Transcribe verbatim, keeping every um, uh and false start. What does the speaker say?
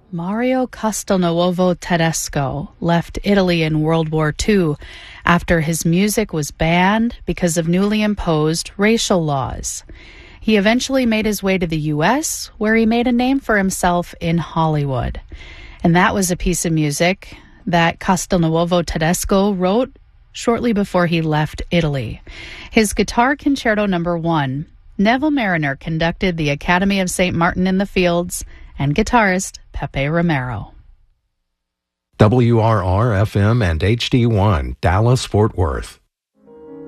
Mario Castelnuovo Tedesco left Italy in World War Two after his music was banned because of newly imposed racial laws. He eventually made his way to the U S, where he made a name for himself in Hollywood. And that was a piece of music that Castelnuovo Tedesco wrote shortly before he left Italy. His Guitar Concerto Number One, Neville Marriner conducted the Academy of Saint Martin in the Fields, and guitarist Pepe Romero. W R R F M and H D one, Dallas, Fort Worth.